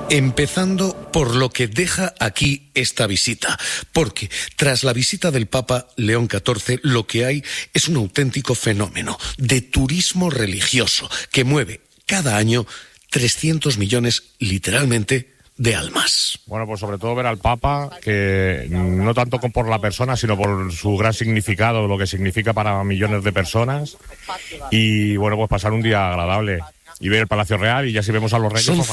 Empezando por lo que deja aquí esta visita, porque tras la visita del Papa León XIV lo que hay es un auténtico fenómeno de turismo religioso que mueve cada año 300 millones literalmente de almas. Bueno, pues sobre todo ver al Papa, que no tanto por la persona, sino por su gran significado, lo que significa para millones de personas, y bueno, pues pasar un día agradable. Y ver el Palacio Real, y ya si vemos a los reyes... Son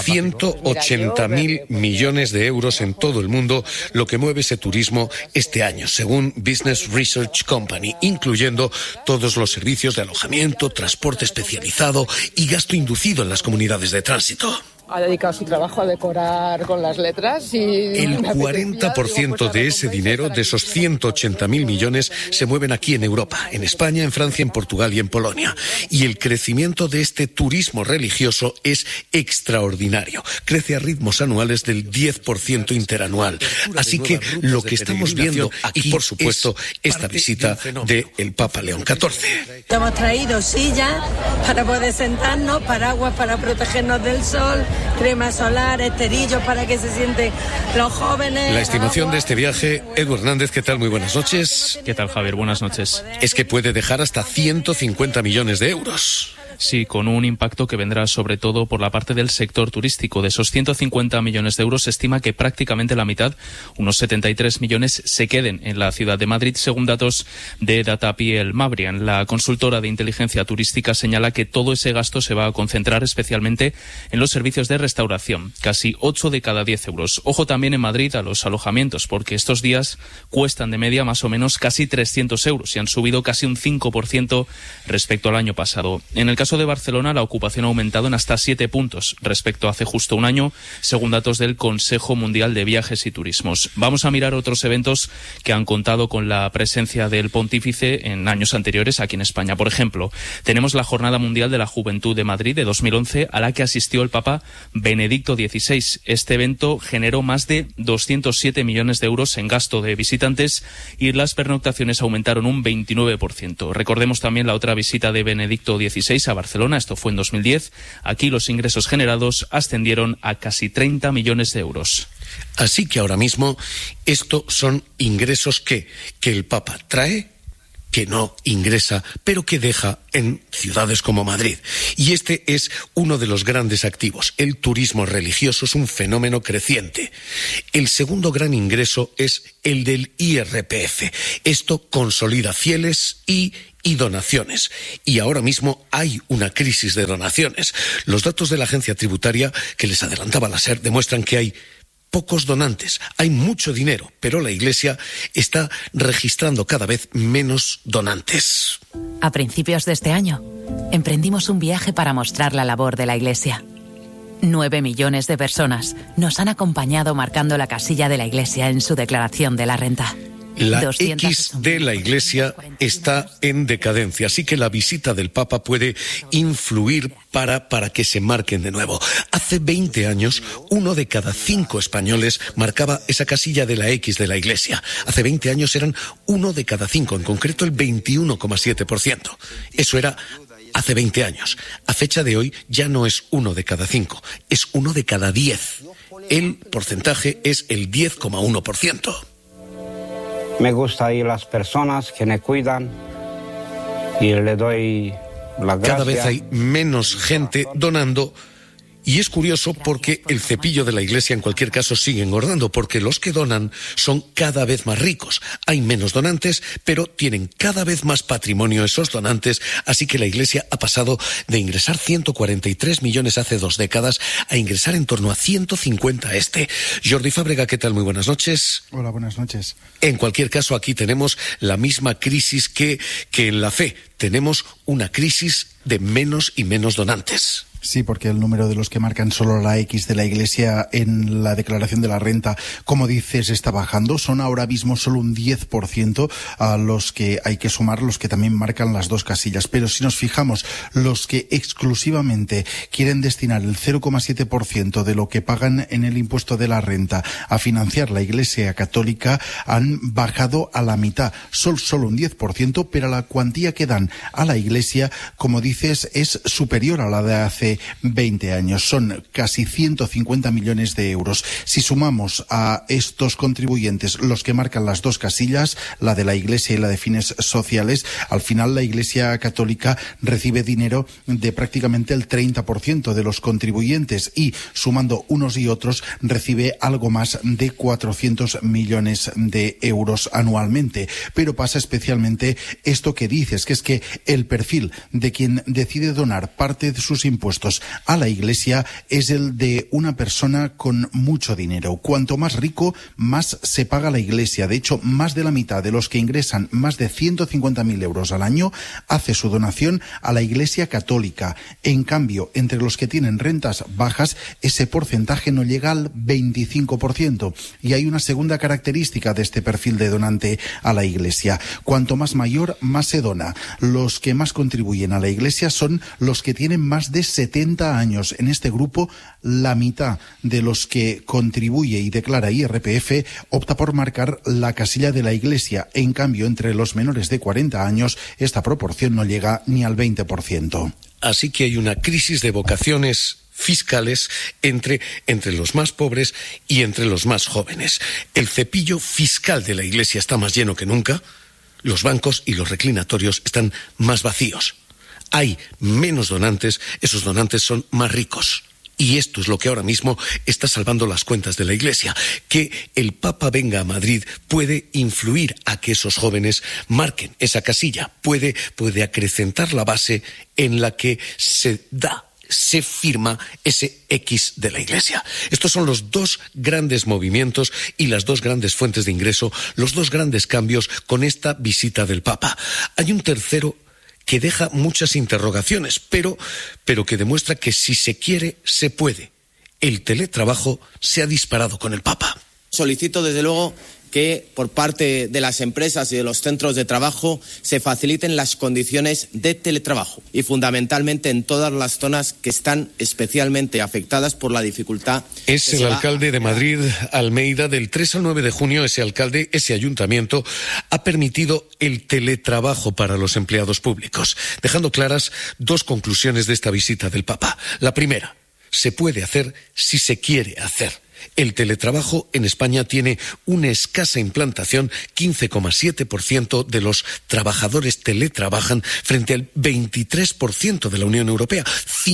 180.000 millones de euros en todo el mundo lo que mueve ese turismo este año, según Business Research Company, incluyendo todos los servicios de alojamiento, transporte especializado y gasto inducido en las comunidades de tránsito. Ha dedicado su trabajo a decorar con las letras y... El 40% de ese dinero, de esos 180.000 millones, se mueven aquí en Europa, en España, en Francia, en Portugal y en Polonia. Y el crecimiento de este turismo religioso es extraordinario. Crece a ritmos anuales del 10% interanual. Así que lo que estamos viendo aquí, por supuesto, esta visita del Papa León XIV. Hemos traído sillas para poder sentarnos, paraguas para protegernos del sol, crema solar, esterillos para que se sienten los jóvenes. La estimación de este viaje, Edu Hernández, ¿qué tal? Muy buenas noches. ¿Qué tal, Javier? Buenas noches. Es que puede dejar hasta 150 millones de euros. Sí, con un impacto que vendrá sobre todo por la parte del sector turístico. De esos 150 millones de euros se estima que prácticamente la mitad, unos 73 millones, se queden en la ciudad de Madrid, según datos de Datapiel Mabrian. La consultora de inteligencia turística señala que todo ese gasto se va a concentrar especialmente en los servicios de restauración, casi 8 de cada 10 euros. Ojo también en Madrid a los alojamientos, porque estos días cuestan de media más o menos casi 300 euros y han subido casi un 5% respecto al año pasado. En el caso de Barcelona, la ocupación ha aumentado en hasta 7 puntos respecto a hace justo un año, según datos del Consejo Mundial de Viajes y Turismos. Vamos a mirar otros eventos que han contado con la presencia del pontífice en años anteriores aquí en España. Por ejemplo, tenemos la Jornada Mundial de la Juventud de Madrid de 2011, a la que asistió el Papa Benedicto XVI. Este evento generó más de 207 millones de euros en gasto de visitantes y las pernoctaciones aumentaron un 29%. Recordemos también la otra visita de Benedicto XVI a Barcelona, esto fue en 2010. Aquí los ingresos generados ascendieron a casi 30 millones de euros. Así que ahora mismo, estos son ingresos que el Papa trae, que no ingresa, pero que deja en ciudades como Madrid. Y este es uno de los grandes activos. El turismo religioso es un fenómeno creciente. El segundo gran ingreso es el del IRPF. Esto consolida fieles y donaciones. Y ahora mismo hay una crisis de donaciones. Los datos de la agencia tributaria que les adelantaba la SER demuestran que hay pocos donantes, hay mucho dinero, pero la Iglesia está registrando cada vez menos donantes. A principios de este año, emprendimos un viaje para mostrar la labor de la Iglesia. 9 millones de personas nos han acompañado marcando la casilla de la Iglesia en su declaración de la renta. La X de la Iglesia está en decadencia, así que la visita del Papa puede influir para que se marquen de nuevo. Hace 20 años, 1 de cada 5 españoles marcaba esa casilla de la X de la Iglesia. Hace 20 años eran 1 de cada 5, en concreto el 21,7%. Eso era hace 20 años. A fecha de hoy ya no es 1 de cada 5, es 1 de cada 10. El porcentaje es el 10,1%. Me gusta ir las personas que me cuidan y le doy las gracias. Cada vez hay menos gente donando. Y es curioso porque el cepillo de la Iglesia en cualquier caso sigue engordando, porque los que donan son cada vez más ricos. Hay menos donantes, pero tienen cada vez más patrimonio esos donantes, así que la Iglesia ha pasado de ingresar 143 millones hace 2 décadas a ingresar en torno a 150 Jordi Fábrega, ¿qué tal? Muy buenas noches. Hola, buenas noches. En cualquier caso, aquí tenemos la misma crisis que en la fe. Tenemos una crisis de menos y menos donantes. Sí, porque el número de los que marcan solo la X de la Iglesia en la declaración de la renta, como dices, está bajando. Son ahora mismo solo un 10% a los que hay que sumar, los que también marcan las 2 casillas. Pero si nos fijamos, los que exclusivamente quieren destinar el 0,7% de lo que pagan en el impuesto de la renta a financiar la Iglesia Católica han bajado a la mitad. Son solo un 10%, pero la cuantía que dan a la Iglesia, como dices, es superior a la de hace de 20 años. Son casi 150 millones de euros. Si sumamos a estos contribuyentes los que marcan las dos casillas, la de la Iglesia y la de fines sociales, al final la Iglesia Católica recibe dinero de prácticamente el 30% de los contribuyentes y, sumando unos y otros, recibe algo más de 400 millones de euros anualmente. Pero pasa especialmente esto que dices, que es que el perfil de quien decide donar parte de sus impuestos a la Iglesia es el de una persona con mucho dinero. Cuanto más rico, más se paga la Iglesia. De hecho, más de la mitad de los que ingresan más de 150.000 euros al año hace su donación a la Iglesia Católica. En cambio, entre los que tienen rentas bajas, ese porcentaje no llega al 25%. Y hay una segunda característica de este perfil de donante a la Iglesia. Cuanto más mayor, más se dona. Los que más contribuyen a la Iglesia son los que tienen más de 70 años. En este grupo, la mitad de los que contribuye y declara IRPF opta por marcar la casilla de la Iglesia. En cambio, entre los menores de 40 años, esta proporción no llega ni al 20%. Así que hay una crisis de vocaciones fiscales entre los más pobres y entre los más jóvenes. El cepillo fiscal de la Iglesia está más lleno que nunca. Los bancos y los reclinatorios están más vacíos. Hay menos donantes, esos donantes son más ricos. Y esto es lo que ahora mismo está salvando las cuentas de la Iglesia. Que el Papa venga a Madrid puede influir a que esos jóvenes marquen esa casilla, puede acrecentar la base en la que se firma ese X de la Iglesia. Estos son los dos grandes movimientos y las dos grandes fuentes de ingreso, los dos grandes cambios con esta visita del Papa. Hay un tercero que deja muchas interrogaciones, pero que demuestra que si se quiere, se puede. El teletrabajo se ha disparado con el Papa. Solicito, desde luego, que por parte de las empresas y de los centros de trabajo se faciliten las condiciones de teletrabajo y fundamentalmente en todas las zonas que están especialmente afectadas por la dificultad. Es el alcalde de Madrid, Almeida, del 3 al 9 de junio, ese ayuntamiento ha permitido el teletrabajo para los empleados públicos, dejando claras dos conclusiones de esta visita del Papa. La primera, se puede hacer si se quiere hacer. El teletrabajo en España tiene una escasa implantación, 15,7% de los trabajadores teletrabajan frente al 23% de la Unión Europea,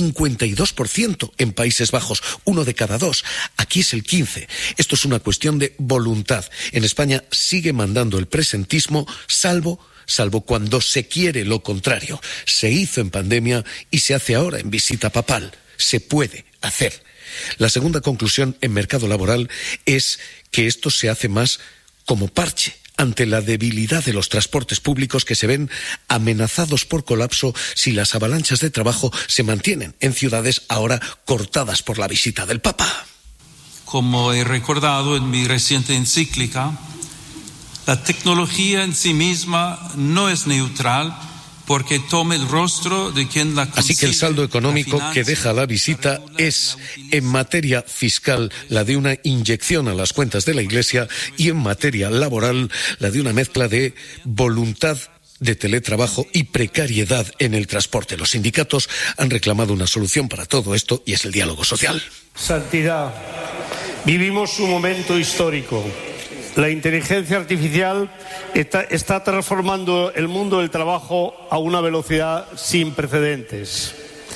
52% en Países Bajos, 1 de cada 2. Aquí es el 15%. Esto es una cuestión de voluntad. En España sigue mandando el presentismo, salvo cuando se quiere lo contrario. Se hizo en pandemia y se hace ahora en visita papal. Se puede hacer. La segunda conclusión en mercado laboral es que esto se hace más como parche ante la debilidad de los transportes públicos que se ven amenazados por colapso si las avalanchas de trabajo se mantienen en ciudades ahora cortadas por la visita del Papa. Como he recordado en mi reciente encíclica, la tecnología en sí misma no es neutral, porque tome el rostro de quien la consigue. Así que el saldo económico que deja la visita es, en materia fiscal, la de una inyección a las cuentas de la Iglesia y en materia laboral, la de una mezcla de voluntad de teletrabajo y precariedad en el transporte. Los sindicatos han reclamado una solución para todo esto y es el diálogo social. Santidad, vivimos un momento histórico. La inteligencia artificial está transformando el mundo del trabajo a una velocidad sin precedentes.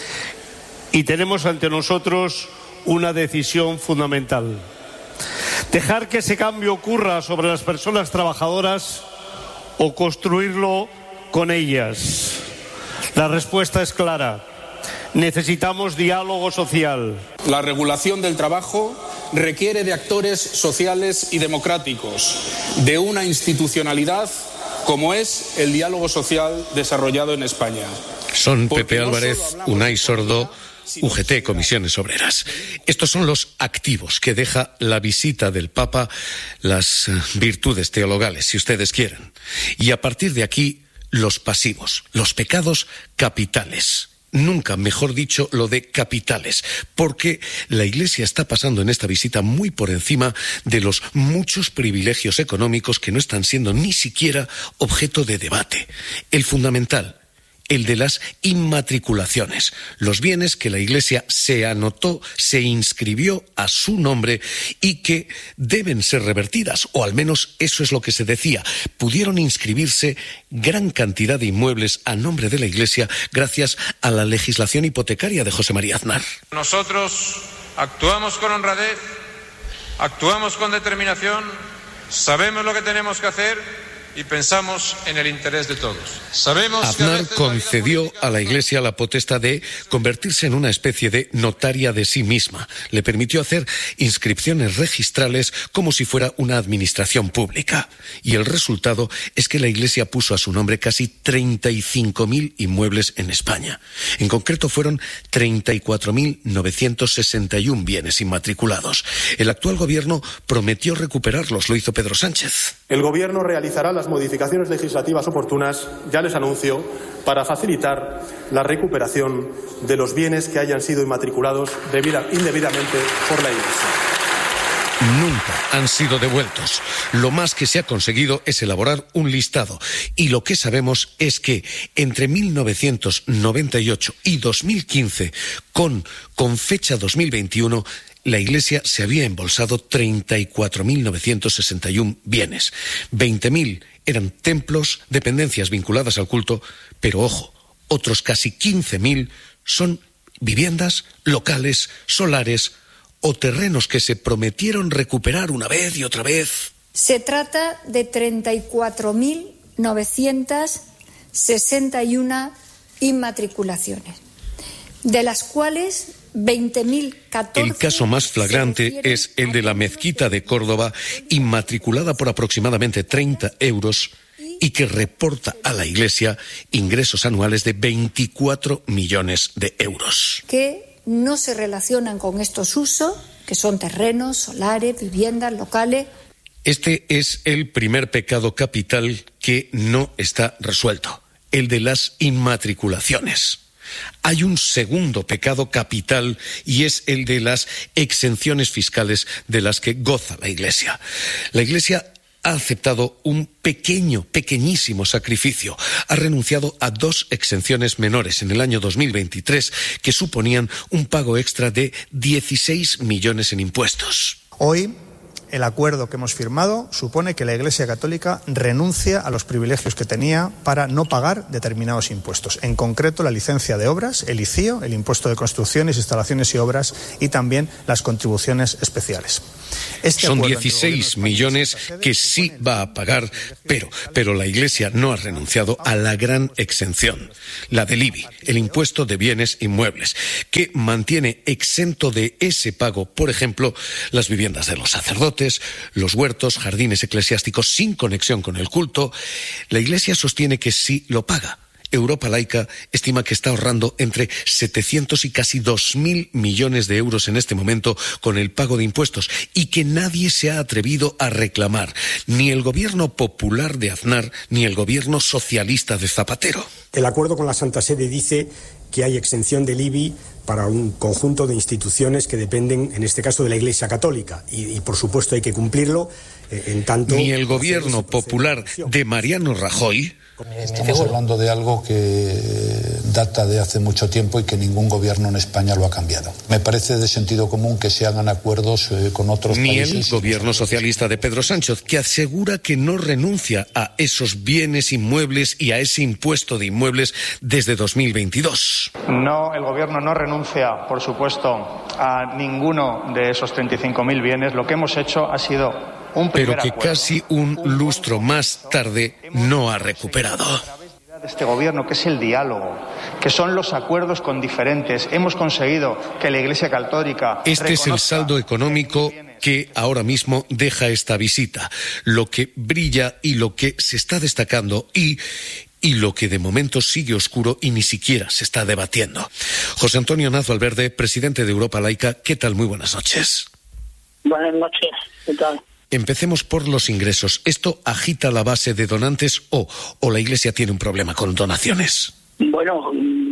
Y tenemos ante nosotros una decisión fundamental. Dejar que ese cambio ocurra sobre las personas trabajadoras o construirlo con ellas. La respuesta es clara. Necesitamos diálogo social. La regulación del trabajo requiere de actores sociales y democráticos, de una institucionalidad como es el diálogo social desarrollado en España. Son Pepe Álvarez, Unai Sordo, UGT, Comisiones Obreras. Estos son los activos que deja la visita del Papa, las virtudes teologales, si ustedes quieren. Y a partir de aquí, los pasivos, los pecados capitales. Nunca, mejor dicho, lo de capitales, porque la Iglesia está pasando en esta visita muy por encima de los muchos privilegios económicos que no están siendo ni siquiera objeto de debate. El fundamental el de las inmatriculaciones, los bienes que la Iglesia se anotó, se inscribió a su nombre y que deben ser revertidas, o al menos eso es lo que se decía. Pudieron inscribirse gran cantidad de inmuebles a nombre de la Iglesia gracias a la legislación hipotecaria de José María Aznar. Nosotros actuamos con honradez, actuamos con determinación, sabemos lo que tenemos que hacer y pensamos en el interés de todos. Aznar concedió a la Iglesia la potestad de convertirse en una especie de notaria de sí misma. Le permitió hacer inscripciones registrales como si fuera una administración pública. Y el resultado es que la Iglesia puso a su nombre casi 35.000 inmuebles en España. En concreto fueron 34.961 bienes inmatriculados. El actual gobierno prometió recuperarlos, lo hizo Pedro Sánchez. El gobierno realizará las modificaciones legislativas oportunas, ya les anuncio, para facilitar la recuperación de los bienes que hayan sido inmatriculados indebidamente por la Iglesia. Nunca han sido devueltos. Lo más que se ha conseguido es elaborar un listado. Y lo que sabemos es que entre 1998 y 2015, con fecha 2021, la Iglesia se había embolsado 34.961 bienes. 20.000 eran templos, dependencias vinculadas al culto, pero ojo, otros casi 15.000 son viviendas, locales, solares o terrenos que se prometieron recuperar una vez y otra vez. Se trata de 34.961 inmatriculaciones, de las cuales 20.014. El caso más flagrante es el de la mezquita de Córdoba, inmatriculada por aproximadamente 30 euros y que reporta a la Iglesia ingresos anuales de 24 millones de euros. Que no se relacionan con estos usos, que son terrenos, solares, viviendas, locales. Este es el primer pecado capital que no está resuelto, el de las inmatriculaciones. Hay un segundo pecado capital y es el de las exenciones fiscales de las que goza la Iglesia. La Iglesia ha aceptado un pequeñísimo sacrificio. Ha renunciado a 2 exenciones menores en el año 2023 que suponían un pago extra de 16 millones en impuestos. Hoy, el acuerdo que hemos firmado supone que la Iglesia Católica renuncia a los privilegios que tenía para no pagar determinados impuestos. En concreto, la licencia de obras, el ICIO, el impuesto de construcciones, instalaciones y obras, y también las contribuciones especiales. Son 16 millones que sí va a pagar, pero la Iglesia no ha renunciado a la gran exención, la del IBI, el impuesto de bienes inmuebles, que mantiene exento de ese pago, por ejemplo, las viviendas de los sacerdotes, los huertos, jardines eclesiásticos sin conexión con el culto. La Iglesia sostiene que sí lo paga. Europa Laica estima que está ahorrando entre 700 y casi 2.000 millones de euros en este momento con el pago de impuestos y que nadie se ha atrevido a reclamar, ni el gobierno popular de Aznar ni el gobierno socialista de Zapatero. El acuerdo con la Santa Sede dice que hay exención del IBI para un conjunto de instituciones que dependen, en este caso, de la Iglesia Católica. Y por supuesto, hay que cumplirlo en tanto... Ni el gobierno popular de Mariano Rajoy... Estamos hablando de algo que data de hace mucho tiempo y que ningún gobierno en España lo ha cambiado. Me parece de sentido común que se hagan acuerdos con otros países. Ni el gobierno socialista de Pedro Sánchez, que asegura que no renuncia a esos bienes inmuebles y a ese impuesto de inmuebles desde 2022. No, el gobierno no renuncia, por supuesto, a ninguno de esos 35.000 bienes. Lo que hemos hecho ha sido pero que casi un lustro más tarde no ha recuperado. Este gobierno, que es el diálogo, que son los acuerdos con diferentes. Hemos conseguido que la Iglesia Católica... Este es el saldo económico que ahora mismo deja esta visita. Lo que brilla y lo que se está destacando y lo que de momento sigue oscuro y ni siquiera se está debatiendo. José Antonio Nazo Valverde, presidente de Europa Laica, ¿qué tal? Muy buenas noches. Buenas noches, ¿qué tal? Empecemos por los ingresos. ¿Esto agita la base de donantes o la Iglesia tiene un problema con donaciones? Bueno,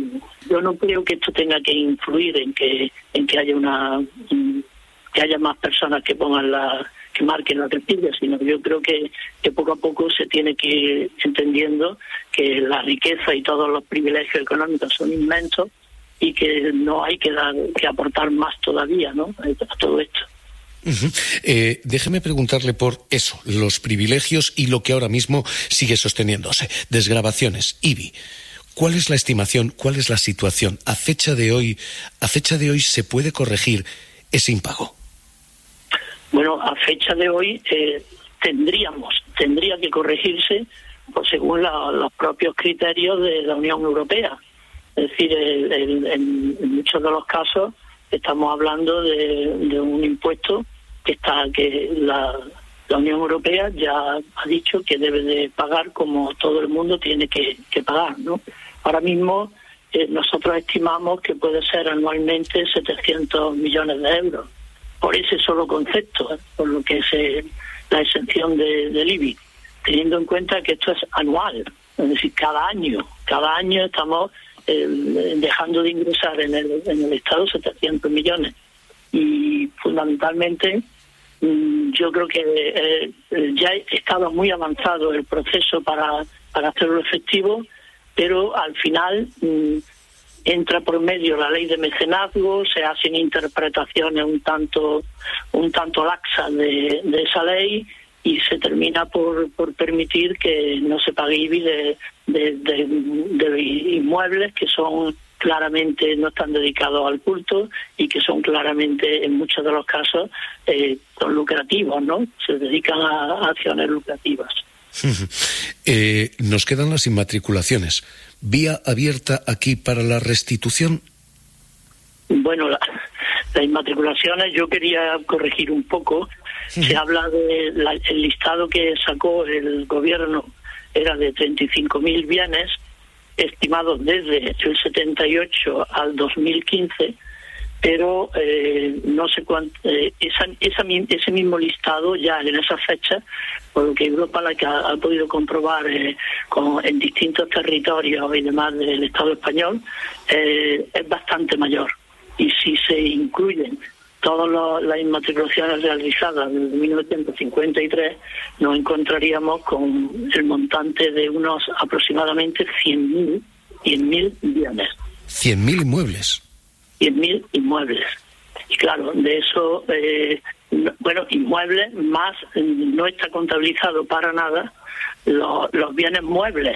yo no creo que esto tenga que influir en que haya que haya más personas que se marquen las rejillas, sino yo creo que poco a poco se tiene que ir entendiendo que la riqueza y todos los privilegios económicos son inmensos y que no hay que aportar más todavía, ¿no?, a todo esto. Déjeme preguntarle por eso, los privilegios y lo que ahora mismo sigue sosteniéndose. Desgravaciones, IBI. ¿Cuál es la estimación? ¿Cuál es la situación? ¿A fecha de hoy se puede corregir ese impago? Bueno, a fecha de hoy tendría que corregirse pues, según los propios criterios de la Unión Europea. Es decir, en muchos de los casos estamos hablando de un impuesto que la Unión Europea ya ha dicho que debe de pagar como todo el mundo tiene que pagar, ¿no? Ahora mismo nosotros estimamos que puede ser anualmente 700 millones de euros por ese solo concepto, por lo que es la exención del IBI, teniendo en cuenta que esto es anual, es decir, cada año estamos dejando de ingresar en el Estado 700 millones. Y fundamentalmente yo creo que ya estaba muy avanzado el proceso para hacerlo efectivo, pero al final entra por medio la ley de mecenazgo, se hacen interpretaciones un tanto laxas de esa ley y se termina por permitir que no se pague IBI de inmuebles que son claramente no están dedicados al culto y que son claramente, en muchos de los casos, son lucrativos, ¿no? Se dedican a acciones lucrativas. Nos quedan las inmatriculaciones. ¿Vía abierta aquí para la restitución? Bueno, las inmatriculaciones yo quería corregir un poco. Se habla el listado que sacó el gobierno era de 35.000 bienes estimados desde el 78 al 2015, pero no sé cuánto, ese mismo listado ya en esa fecha, por lo que Europa la que ha podido comprobar en distintos territorios y demás del Estado español, es bastante mayor. Y si se incluyen todas las inmatriculaciones realizadas desde 1953, nos encontraríamos con el montante de unos aproximadamente 100.000 bienes. 100.000 inmuebles. 100.000 inmuebles. Y claro, de eso, inmuebles más, no está contabilizado para nada los bienes muebles.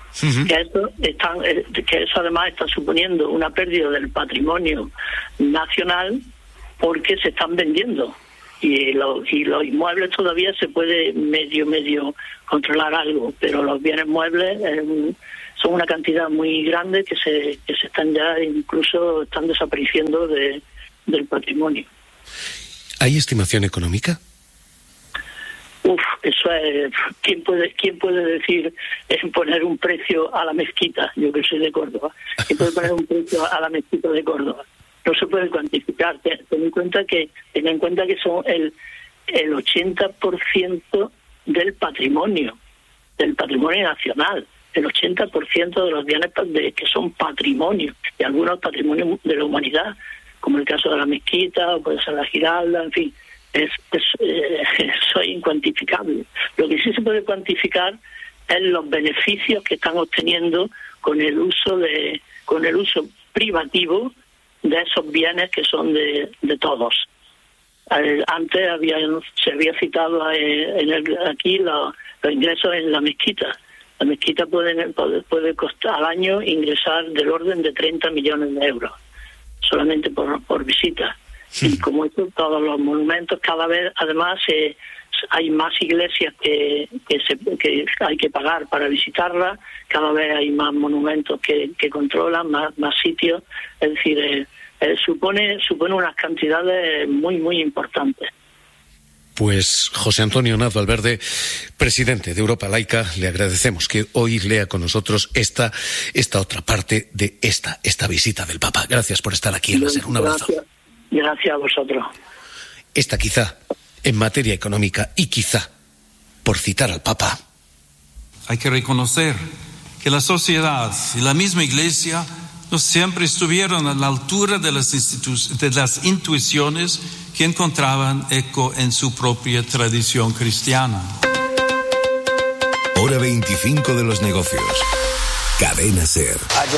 Que eso además está suponiendo una pérdida del patrimonio nacional porque se están vendiendo y los inmuebles todavía se puede medio controlar algo, pero los bienes muebles son una cantidad muy grande que se están ya incluso están desapareciendo del patrimonio. ¿Hay estimación económica? Eso es, ¿quién puede decir poner un precio a la mezquita? Yo que soy de Córdoba. ¿Quién puede poner un precio a la mezquita de Córdoba? No se puede cuantificar. Ten en cuenta que son el 80% del patrimonio nacional, el 80% de los bienes que son patrimonio, y algunos patrimonios de la humanidad, como el caso de la mezquita, o puede ser la Giralda, en fin. Eso es incuantificable. Lo que sí se puede cuantificar es los beneficios que están obteniendo con el uso privativo de esos bienes que son de todos. Antes se había citado aquí los ingresos en la mezquita. La mezquita puede costar al año ingresar del orden de 30 millones de euros, solamente por visita. Y como eso, todos los monumentos, cada vez además hay más iglesias que hay que pagar para visitarlas, cada vez hay más monumentos que controlan, más sitios, es decir, supone unas cantidades muy, muy importantes. Pues José Antonio Naz Valverde, presidente de Europa Laica, le agradecemos que hoy lea con nosotros esta otra parte de esta visita del Papa. Gracias por estar aquí en la SER. Un abrazo. Gracias a vosotros. Esta quizá, en materia económica, y quizá, por citar al Papa. Hay que reconocer que la sociedad y la misma Iglesia no siempre estuvieron a la altura de las intuiciones que encontraban eco en su propia tradición cristiana. Hora 25 de los negocios. Cadena SER.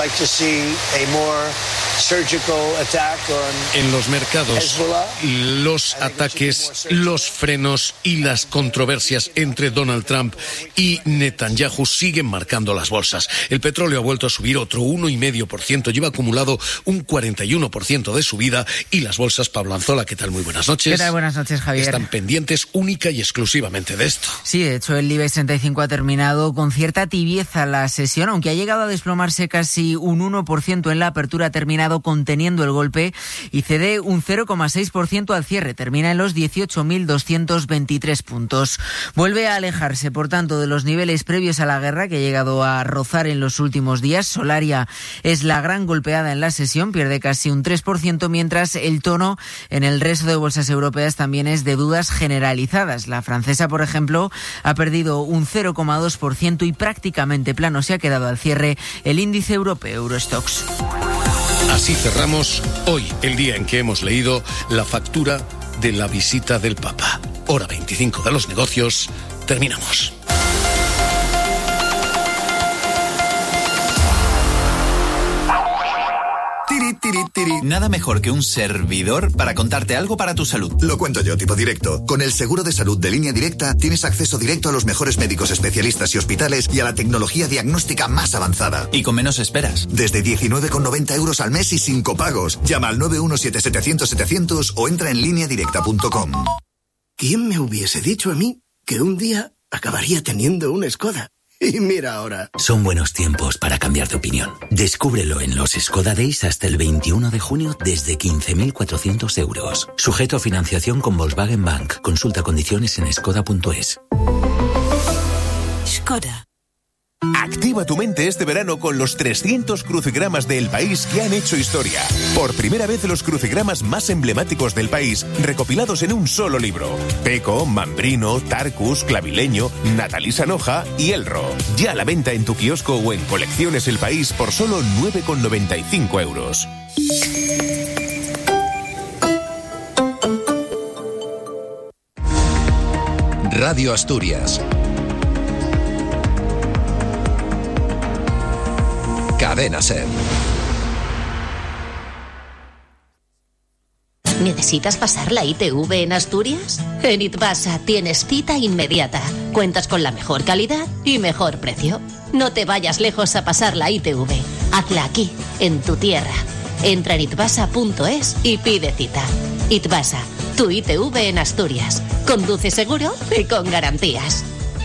En los mercados, los ataques, los frenos y las controversias entre Donald Trump y Netanyahu siguen marcando las bolsas. El petróleo ha vuelto a subir otro 1,5%, lleva acumulado un 41% de subida y las bolsas, Pablo Anzola, ¿qué tal? Muy buenas noches. ¿Qué tal? Buenas noches, Javier. Están pendientes única y exclusivamente de esto. Sí, de hecho el IBEX 35 ha terminado con cierta tibieza la sesión, aunque ha llegado a desplomarse casi un 1% en la apertura, ha terminado conteniendo el golpe y cede un 0,6% al cierre, termina en los 18.223 puntos. Vuelve a alejarse, por tanto, de los niveles previos a la guerra que ha llegado a rozar en los últimos días. Solaria es la gran golpeada en la sesión, pierde casi un 3%, mientras el tono en el resto de bolsas europeas también es de dudas generalizadas. La francesa, por ejemplo, ha perdido un 0,2% y prácticamente plano se ha quedado al cierre el índice europeo Eurostoxx. Así cerramos hoy, el día en que hemos leído la factura de la visita del Papa. Hora 25 de los negocios, terminamos. Nada mejor que un servidor para contarte algo para tu salud. Lo cuento yo, tipo directo. Con el seguro de salud de Línea Directa tienes acceso directo a los mejores médicos especialistas y hospitales y a la tecnología diagnóstica más avanzada. Y con menos esperas. Desde 19,90 € al mes y sin copagos. Llama al 917-700-700 o entra en lineadirecta.com. ¿Quién me hubiese dicho a mí que un día acabaría teniendo una Skoda? Y mira ahora. Son buenos tiempos para cambiar de opinión. Descúbrelo en los Skoda Days hasta el 21 de junio desde 15.400 €. Sujeto a financiación con Volkswagen Bank. Consulta condiciones en skoda.es. Skoda. Activa tu mente este verano con los 300 crucigramas del país que han hecho historia. Por primera vez los crucigramas más emblemáticos del país recopilados en un solo libro. Peco, Mambrino, Tarcus, Clavileño, Natalí Sanoja y Elro. Ya a la venta en tu kiosco o en Colecciones El País por solo 9,95 €. Radio Asturias. Cadena SER. ¿Necesitas pasar la ITV en Asturias? En Itbasa tienes cita inmediata. Cuentas con la mejor calidad y mejor precio. No te vayas lejos a pasar la ITV. Hazla aquí, en tu tierra. Entra en itbasa.es y pide cita. Itbasa, tu ITV en Asturias. Conduce seguro y con garantías.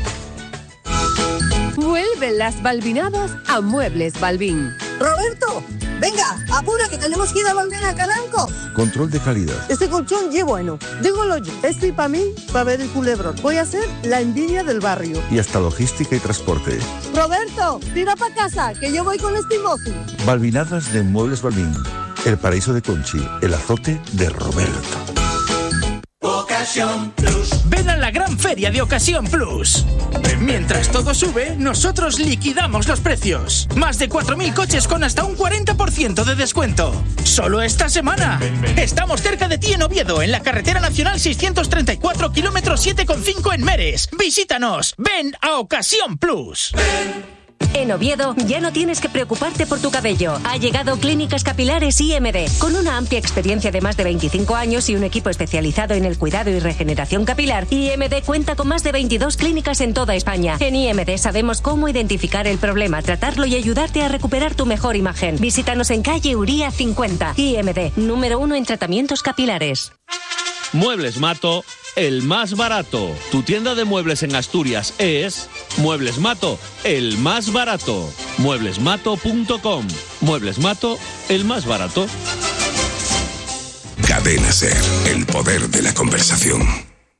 Vuelven las balbinadas a Muebles Balbín. Roberto, venga, apura que tenemos que ir a volver a Calanco. Control de calidad. Este colchón es bueno. Dígolo yo. Estoy para mí, para ver el culebrón. Voy a ser la envidia del barrio. Y hasta logística y transporte. Roberto, tira para casa, que yo voy con este imbécil. Balbinadas de Muebles Balbín. El paraíso de Conchi. El azote de Roberto. Ocasión Plus. Ven a la gran feria de Ocasión Plus. Mientras todo sube, nosotros liquidamos los precios. Más de 4.000 coches con hasta un 40% de descuento. Solo esta semana. Estamos cerca de ti en Oviedo, en la carretera nacional 634, kilómetro 7,5 en Meres. Visítanos. Ven a Ocasión Plus. En Oviedo ya no tienes que preocuparte por tu cabello. Ha llegado Clínicas Capilares IMD. Con una amplia experiencia de más de 25 años y un equipo especializado en el cuidado y regeneración capilar, IMD cuenta con más de 22 clínicas en toda España. En IMD sabemos cómo identificar el problema, tratarlo y ayudarte a recuperar tu mejor imagen. Visítanos en calle Uría 50. IMD, número 1 en tratamientos capilares. Muebles Mato, el más barato. Tu tienda de muebles en Asturias es Muebles Mato, el más barato. Mueblesmato.com. Muebles Mato, el más barato. Cadena SER, el poder de la conversación.